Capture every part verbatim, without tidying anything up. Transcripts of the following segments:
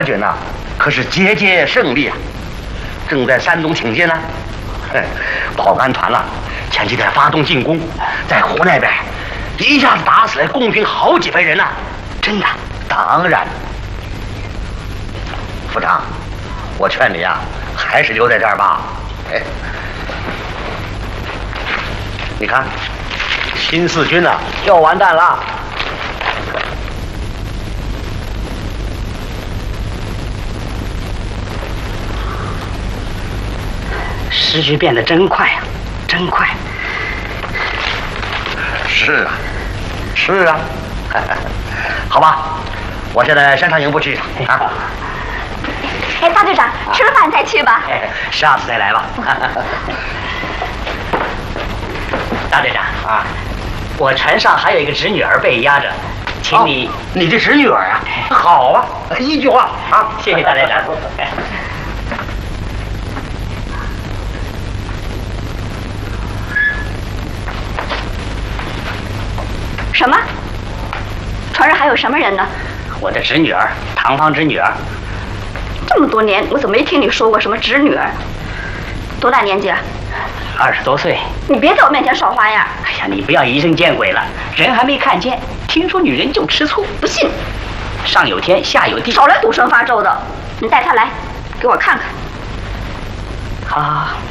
军呐，可是节节胜利啊，正在山东挺进呢。保安团了，前几天发动进攻，在湖那边一下子打死了共军好几百人呢、啊。真的？当然。副长，我劝你呀、啊，还是留在这儿吧。哎，你看，新四军呐、啊，要完蛋了。 时局变得真快啊，真快！ 是啊，是啊，好吧，我现在先上营部去啊。 哎，大队长，吃了饭再去吧。 哎，下次再来吧。 大队长啊，我船上还有一个侄女儿被压着，请你…… 哦、你的侄女儿啊？好啊，一句话啊， 谢谢大队长。 什么？船上还有什么人呢？ 我的侄女儿，堂堂侄女儿。 这么多年，我怎么没听你说过什么侄女儿？多大年纪了？ 二十多岁。 你别在我面前耍花样！ 哎呀，你不要疑神见鬼了，人还没看见，听说女人就吃醋， 不信。 上有天，下有地， 少来赌神发咒的！你带她来，给我看看。 好好好。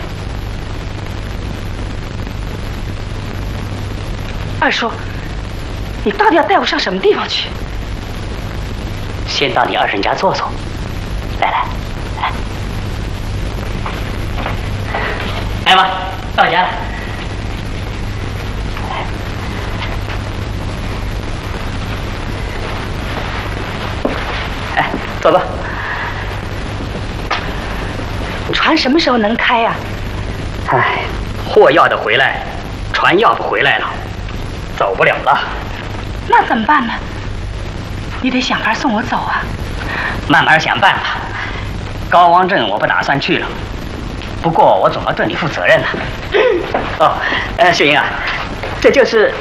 二叔，你到底要带我上什么地方去？ 先到你二婶家坐坐。来来来，来吧，到家了。哎，坐坐。 船什么时候能开呀、 啊？哎，货要得回来，船要不回来了。走不了了， 那怎么办呢？你得想法送我走啊！ 慢慢想办法。高王镇我不打算去了，不过我总要对你负责任呐、啊。哦，呃，秀英啊，这就是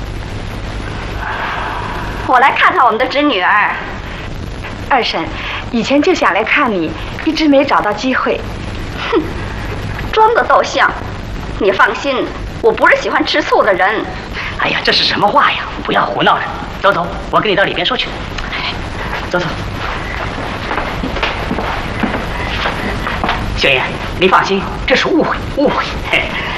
我来看看我们的侄女儿。 二婶，以前就想来看你，一直没找到机会。 哼，装的倒像。你放心，我不是喜欢吃醋的人。 哎呀，这是什么话呀！不要胡闹了，走走，我跟你到里边说去。走走。秀英，你放心，这是误会，误会。嘿